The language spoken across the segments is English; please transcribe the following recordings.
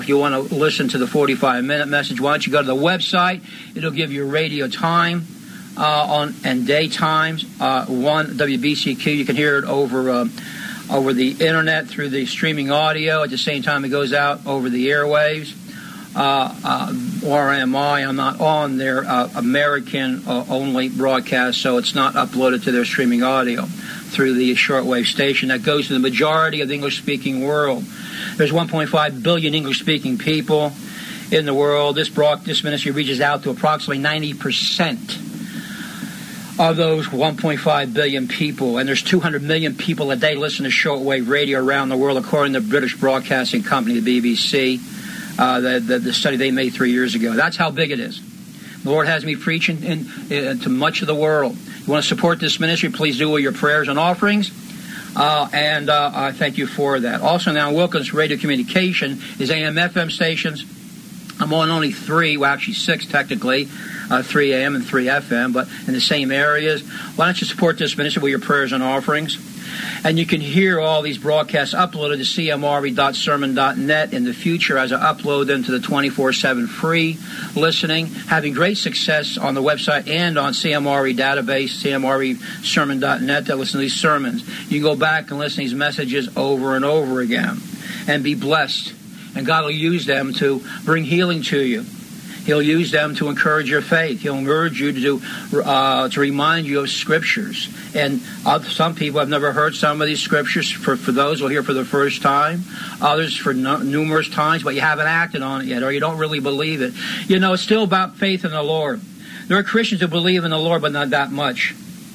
If you want to listen to the 45-minute message, why don't you go to the website? It'll give you radio time and day times. One WBCQ, you can hear it over the internet through the streaming audio. At the same time, it goes out over the airwaves. RMI, I'm not on their American-only broadcast, so it's not uploaded to their streaming audio through the shortwave station. That goes to the majority of the English-speaking world. There's 1.5 billion English-speaking people in the world. This ministry reaches out to approximately 90% of those 1.5 billion people. And there's 200 million people a day listen to shortwave radio around the world, according to the British Broadcasting Company, the BBC, the study they made 3 years ago. That's how big it is. The Lord has me preaching to much of the world. You want to support this ministry, please do with your prayers and offerings. I thank you for that. Also now, Wilkins Radio Communication is AM/FM stations. I'm on only 3, well actually 6 technically, 3 AM and 3 FM, but in the same areas. Why don't you support this ministry with your prayers and offerings? And you can hear all these broadcasts uploaded to cmre.sermon.net in the future as I upload them to the 24/7 free listening. Having great success on the website and on CMRE database, cmresermon.net, that listen to these sermons. You can go back and listen to these messages over and over again and be blessed. And God will use them to bring healing to you. He'll use them to encourage your faith. He'll encourage you to remind you of scriptures. And some people have never heard some of these scriptures. For those who will hear for the first time. Others for numerous times, but you haven't acted on it yet, or you don't really believe it. You know, it's still about faith in the Lord. There are Christians who believe in the Lord, but not that much.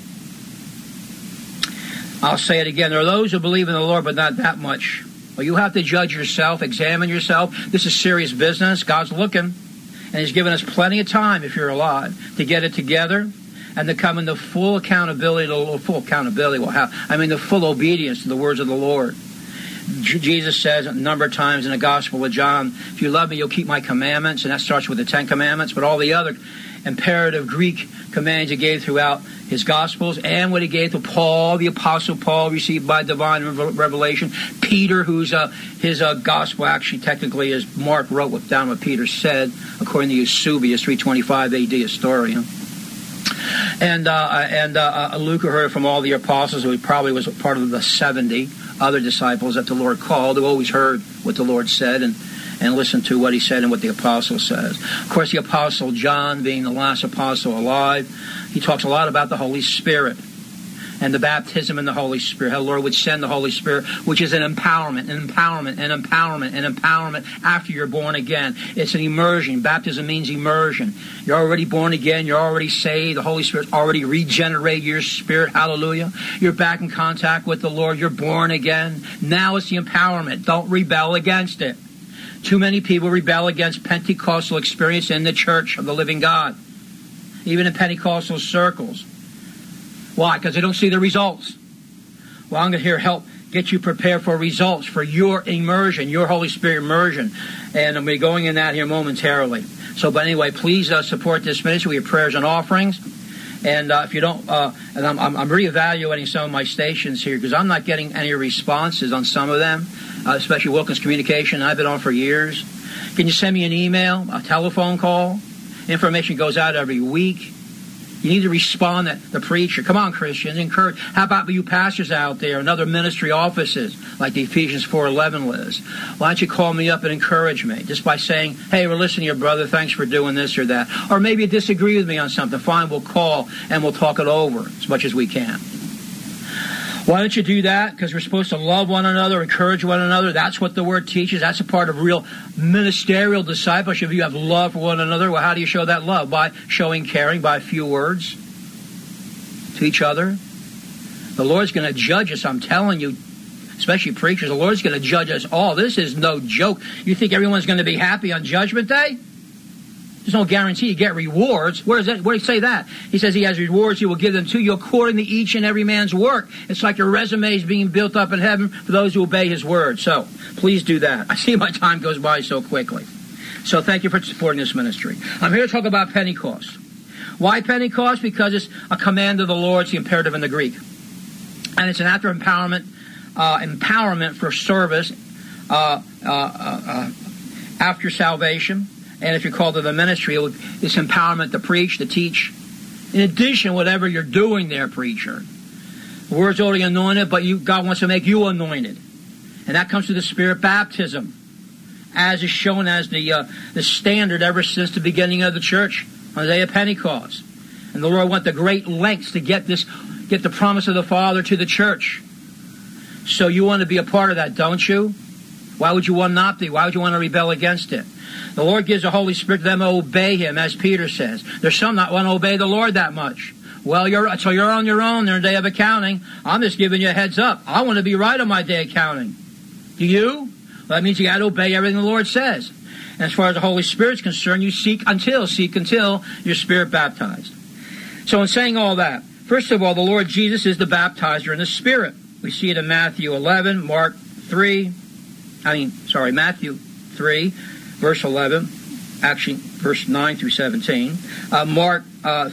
I'll say it again. There are those who believe in the Lord, but not that much. Well, you have to judge yourself, examine yourself. This is serious business. God's looking. And He's given us plenty of time, if you're alive, to get it together and to come into full accountability, the full obedience to the words of the Lord. Jesus says a number of times in the Gospel of John, if you love me, you'll keep my commandments. And that starts with the 10 Commandments. But all the other imperative Greek commands He gave throughout His Gospels, and what He gave to Paul, the Apostle Paul, received by divine revelation. Peter, whose his Gospel actually technically is Mark wrote down what Peter said, according to Eusebius, 325 A.D. historian. And Luke heard from all the apostles, who probably was part of the 70 other disciples that the Lord called, who always heard what the Lord said and listened to what He said and what the apostle says. Of course, the Apostle John, being the last apostle alive, he talks a lot about the Holy Spirit and the baptism in the Holy Spirit. How the Lord would send the Holy Spirit, which is an empowerment after you're born again. It's an immersion. Baptism means immersion. You're already born again. You're already saved. The Holy Spirit's already regenerated your spirit. Hallelujah. You're back in contact with the Lord. You're born again. Now it's the empowerment. Don't rebel against it. Too many people rebel against Pentecostal experience in the church of the living God, even in Pentecostal circles. Why? Because they don't see the results. Well, I'm going to help get you prepared for results, for your immersion, your Holy Spirit immersion. And I'm going to be going in that here momentarily. But anyway, please support this ministry with your prayers and offerings. And if you don't, and I'm reevaluating some of my stations here because I'm not getting any responses on some of them, especially Wilkins Communication. I've been on for years. Can you send me an email, a telephone call? Information goes out every week. You need to respond to the preacher. Come on, Christians, encourage. How about you pastors out there and other ministry offices like the Ephesians 4:11 list? Why don't you call me up and encourage me just by saying, hey, we're listening to your brother. Thanks for doing this or that. Or maybe you disagree with me on something. Fine, we'll call and we'll talk it over as much as we can. Why don't you do that? Because we're supposed to love one another, encourage one another. That's what the Word teaches. That's a part of real ministerial discipleship. You have love for one another. Well, how do you show that love? By showing caring, by a few words to each other. The Lord's going to judge us, I'm telling you, especially preachers. The Lord's going to judge us all. This is no joke. You think everyone's going to be happy on Judgment Day? There's no guarantee you get rewards. Where does he say that? He says He has rewards. He will give them to you according to each and every man's work. It's like your resume is being built up in heaven for those who obey His word. So please do that. I see my time goes by so quickly. So thank you for supporting this ministry. I'm here to talk about Pentecost. Why Pentecost? Because it's a command of the Lord. It's the imperative in the Greek. And it's an act of empowerment for service. after salvation. And if you're called to the ministry, it's empowerment to preach, to teach. In addition, whatever you're doing there, preacher. The word's already anointed, but God wants to make you anointed. And that comes through the Spirit baptism, as is shown as the standard ever since the beginning of the church on the day of Pentecost. And the Lord went to great lengths to get the promise of the Father to the church. So you want to be a part of that, don't you? Why would you want not be? Why would you want to rebel against it? The Lord gives the Holy Spirit to them to obey Him, as Peter says. There's some that want to obey the Lord that much. Well, you're on your own in a day of accounting. I'm just giving you a heads up. I want to be right on my day of accounting. Do you? Well, that means you got to obey everything the Lord says. And as far as the Holy Spirit's concerned, you seek until you're Spirit baptized. So in saying all that, first of all, the Lord Jesus is the baptizer in the Spirit. We see it in Matthew 11, Matthew 3, verse 11, actually verse 9 through 17. Mark 1,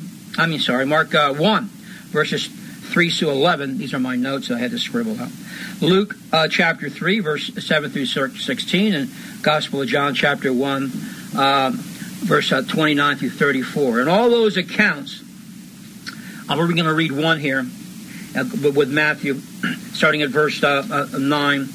verses 3 through 11. These are my notes I had to scribble out. Luke chapter 3, verse 7 through 16, and Gospel of John chapter 1, verse 29 through 34. And all those accounts, we're going to read one here with Matthew, starting at verse 9.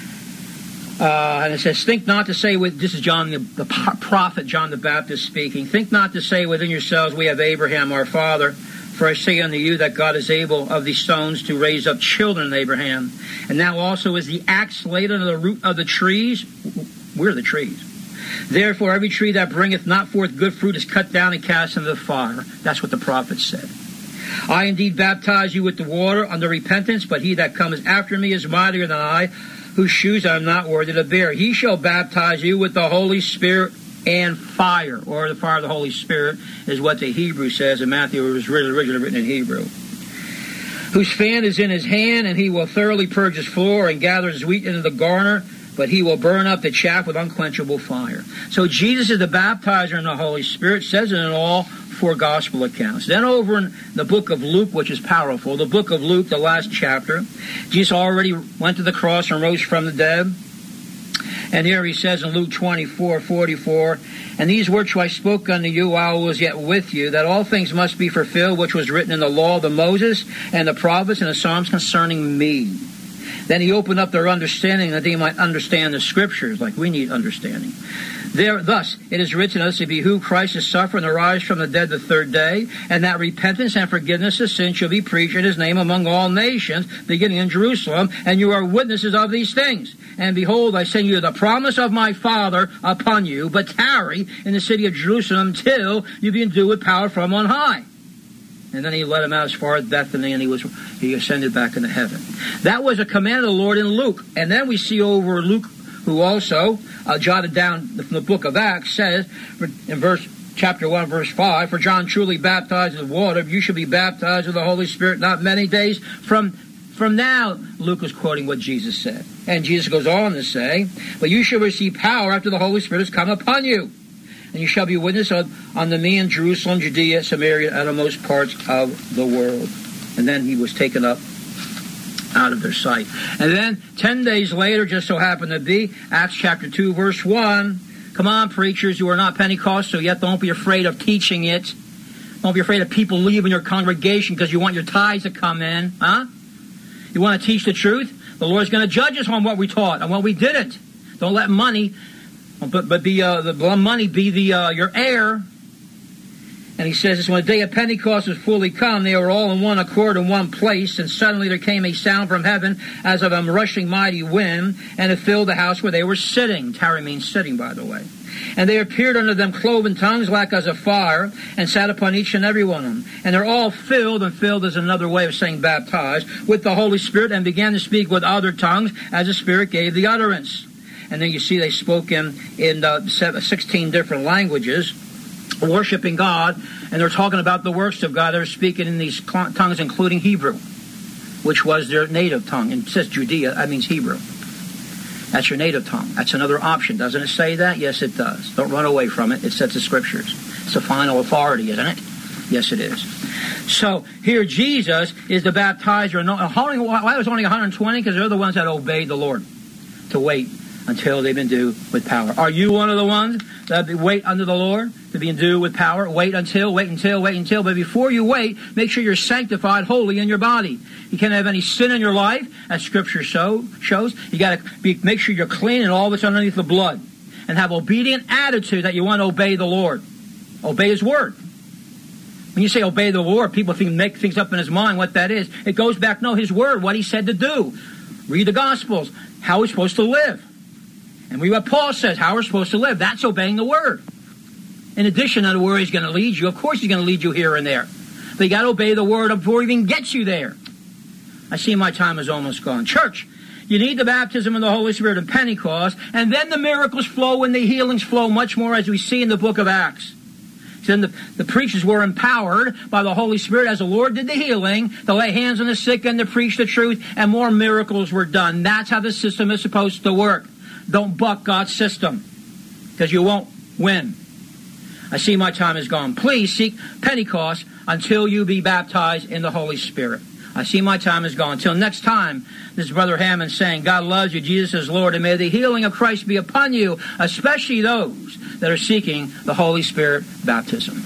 And it says, think not to say, this is John the prophet, John the Baptist speaking, think not to say within yourselves, we have Abraham our father. For I say unto you that God is able of these stones to raise up children of Abraham. And now also is the axe laid under the root of the trees. We're the trees. Therefore every tree that bringeth not forth good fruit is cut down and cast into the fire. That's what the prophet said. I indeed baptize you with the water unto repentance, but he that cometh after me is mightier than I, whose shoes I am not worthy to bear. He shall baptize you with the Holy Spirit and fire, or the fire of the Holy Spirit, is what the Hebrew says. In Matthew, it was originally written in Hebrew. Whose fan is in his hand, and he will thoroughly purge his floor and gather his wheat into the garner, but he will burn up the chaff with unquenchable fire. So Jesus is the baptizer in the Holy Spirit, says it in all four gospel accounts. Then over in the book of Luke, which is powerful, the book of Luke, the last chapter, Jesus already went to the cross and rose from the dead. And here he says in Luke 24:44, and these words which I spoke unto you while I was yet with you, that all things must be fulfilled which was written in the law of Moses and the prophets and the Psalms concerning me. Then he opened up their understanding that they might understand the Scriptures, like we need understanding. Thus it is written us to behoove Christ to suffer and arise from the dead the third day, and that repentance and forgiveness of sin shall be preached in his name among all nations, beginning in Jerusalem, and you are witnesses of these things. And behold, I send you the promise of my Father upon you, but tarry in the city of Jerusalem till you be endued with power from on high. And then he led him out as far as Bethany, and he ascended back into heaven. That was a command of the Lord in Luke. And then we see over Luke, who also jotted down from the book of Acts, says in chapter 1, verse 5, for John truly baptized with water, you shall be baptized with the Holy Spirit not many days from now. Luke is quoting what Jesus said. And Jesus goes on to say, but you shall receive power after the Holy Spirit has come upon you. And you shall be witness unto me in Jerusalem, Judea, Samaria, and the most parts of the world. And then he was taken up out of their sight. And then 10 days later, just so happened to be, Acts chapter 2, verse 1. Come on, preachers who are not Pentecostal yet, don't be afraid of teaching it. Don't be afraid of people leaving your congregation because you want your tithes to come in. Huh? You want to teach the truth? The Lord's going to judge us on what we taught and what we didn't. Don't let money... But be the money be your heir. And he says this, when the day of Pentecost was fully come, they were all in one accord in one place, and suddenly there came a sound from heaven as of a rushing mighty wind, and it filled the house where they were sitting. Tarry means sitting, by the way. And they appeared unto them cloven tongues like as of fire, and sat upon each and every one of them. And they're all filled, and filled is another way of saying baptized, with the Holy Spirit, and began to speak with other tongues as the Spirit gave the utterance. And then you see they spoke in 16 different languages, worshiping God, and they're talking about the works of God. They're speaking in these tongues, including Hebrew, which was their native tongue. And it says Judea, that means Hebrew. That's your native tongue. That's another option. Doesn't it say that? Yes, it does. Don't run away from it. It says the Scriptures. It's the final authority, isn't it? Yes, it is. So here Jesus is the baptizer. Why was only 120? Because they're the ones that obeyed the Lord to wait until they've been endued with power. Are you one of the ones that wait under the Lord to be endued with power? Wait until. But before you wait, make sure you're sanctified, holy in your body. You can't have any sin in your life, as Scripture shows. You got to make sure you're clean and all that's underneath the blood. And have obedient attitude that you want to obey the Lord. Obey His Word. When you say obey the Lord, people make things up in his mind what that is. It goes back, no, His Word, what He said to do. Read the Gospels, how we're supposed to live. And read what Paul says, how we're supposed to live. That's obeying the Word. In addition to where He's going to lead you, of course He's going to lead you here and there. But you got to obey the Word before He even gets you there. I see my time is almost gone. Church, you need the baptism of the Holy Spirit in Pentecost, and then the miracles flow and the healings flow much more, as we see in the book of Acts. Then the preachers were empowered by the Holy Spirit as the Lord did the healing to lay hands on the sick and to preach the truth, and more miracles were done. That's how the system is supposed to work. Don't buck God's system, because you won't win. I see my time is gone. Please seek Pentecost until you be baptized in the Holy Spirit. I see my time is gone. Until next time, this is Brother Hammond saying, God loves you, Jesus is Lord, and may the healing of Christ be upon you, especially those that are seeking the Holy Spirit baptism.